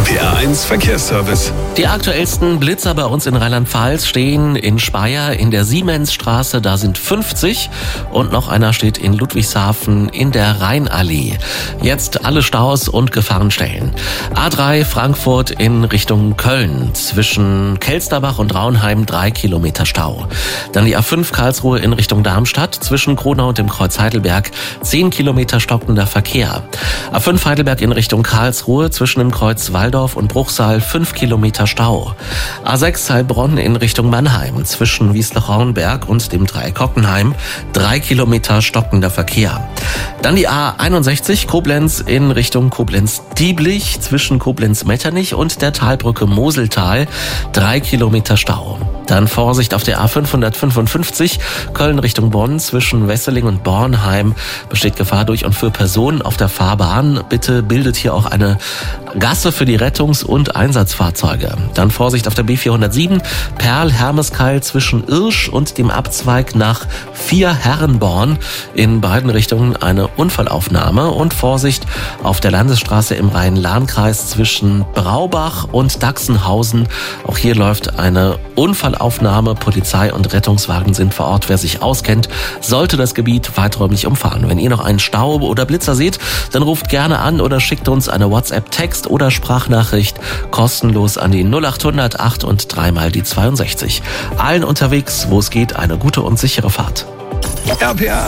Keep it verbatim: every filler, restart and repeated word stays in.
R P R eins Verkehrsservice. Die aktuellsten Blitzer bei uns in Rheinland-Pfalz stehen in Speyer in der Siemensstraße, da sind fünfzig, und noch einer steht in Ludwigshafen in der Rheinallee. Jetzt alle Staus und Gefahrenstellen. A drei Frankfurt in Richtung Köln, zwischen Kelsterbach und Raunheim drei Kilometer Stau. Dann die A fünf Karlsruhe in Richtung Darmstadt, zwischen Kronau und dem Kreuz Heidelberg zehn Kilometer stockender Verkehr. A fünf Heidelberg in Richtung Karlsruhe, zwischen dem Kreuz Walldorf und Bruchsal fünf Kilometer Stau. A sechs Heilbronn in Richtung Mannheim, zwischen Wiesloch-Hornberg und dem Dreieck Hockenheim drei Kilometer stockender Verkehr. Dann die A einundsechzig Koblenz in Richtung Koblenz-Dieblich, zwischen Koblenz-Metternich und der Talbrücke Moseltal drei Kilometer Stau. Dann Vorsicht auf der A fünfhundertfünfundfünfzig Köln Richtung Bonn, zwischen Wesseling und Bornheim besteht Gefahr durch und für Personen auf der Fahrbahn. Bitte bildet hier auch eine Gasse für die Rettungs- und Einsatzfahrzeuge. Dann Vorsicht auf der B vierhundertsieben Perl-Hermeskeil zwischen Irsch und dem Abzweig nach Vier-Herrenborn. In beiden Richtungen eine Unfallaufnahme. Und Vorsicht auf der Landesstraße im Rhein-Lahn-Kreis zwischen Braubach und Dachsenhausen. Auch hier läuft eine Unfallaufnahme. Polizei und Rettungswagen sind vor Ort. Wer sich auskennt, sollte das Gebiet weiträumig umfahren. Wenn ihr noch einen Stau oder Blitzer seht, dann ruft gerne an oder schickt uns eine WhatsApp-Text oder Sprachnachricht kostenlos an die null acht hundert acht und dreimal die zweiundsechzig. Allen unterwegs, wo es geht, eine gute und sichere Fahrt. R P R